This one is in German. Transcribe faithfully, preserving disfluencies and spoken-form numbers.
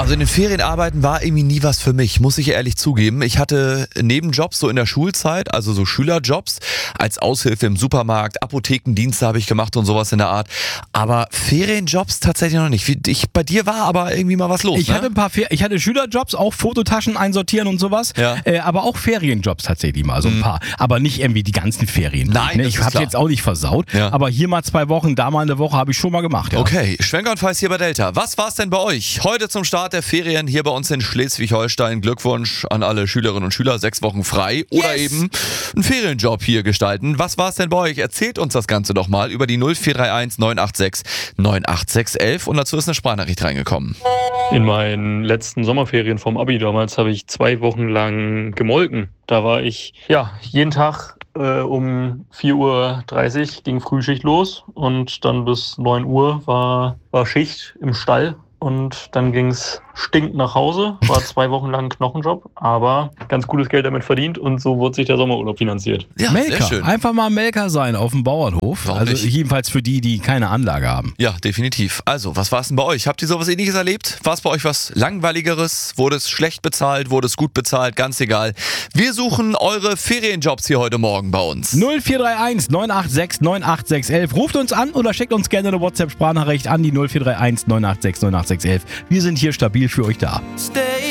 Also in den Ferien arbeiten war irgendwie nie was für mich, muss ich ehrlich zugeben. Ich hatte Nebenjobs so in der Schulzeit, also so Schülerjobs, als Aushilfe im Supermarkt, Apothekendienste habe ich gemacht und sowas in der Art. Aber Ferienjobs tatsächlich noch nicht. Wie, ich, bei dir war aber irgendwie mal was los, Ich ne? hatte ein paar Fer- ich hatte Schülerjobs, auch Fototaschen einsortieren und sowas, Ja. äh, aber auch Ferienjobs tatsächlich mal, so ein paar. Aber nicht irgendwie die ganzen Ferien. Nein, ne? das Ich ist habe klar. jetzt auch nicht versaut, Ja. aber hier mal zwei Wochen, da mal eine Woche habe ich schon mal gemacht. Ja. Okay, Schwenker und Feiß hier bei Delta. Was war's denn bei euch? Heute zum Start der Ferien hier bei uns in Schleswig-Holstein. Glückwunsch an alle Schülerinnen und Schüler. Sechs Wochen frei oder Yes! eben einen Ferienjob hier gestalten. Was war's denn bei euch? Erzählt uns das Ganze doch mal über die null vier drei eins neun acht sechs neun acht sechs elf und dazu ist eine Sprachnachricht reingekommen. In meinen letzten Sommerferien vom Abi damals habe ich zwei Wochen lang gemolken. Da war ich ja jeden Tag äh, um vier Uhr dreißig ging Frühschicht los und dann bis neun Uhr war, war Schicht im Stall. Und dann ging's stinkend nach Hause, war zwei Wochen lang ein Knochenjob, aber ganz gutes Geld damit verdient und so wurde sich der Sommerurlaub finanziert. Ja, Melker, sehr schön. einfach mal Melker sein auf dem Bauernhof. Warum also nicht? jedenfalls für die, die keine Anlage haben. Ja, definitiv. Also, was war's denn bei euch? Habt ihr sowas Ähnliches erlebt? War es bei euch was Langweiligeres? Wurde es schlecht bezahlt? Wurde es gut bezahlt? Ganz egal. Wir suchen eure Ferienjobs hier heute Morgen bei uns. null vier drei eins neun acht sechs neun acht sechs elf. Ruft uns an oder schickt uns gerne eine WhatsApp-Sprachnachricht an die null vier drei eins neun acht sechs neun acht sechs elf. Wir sind hier stabil für euch da.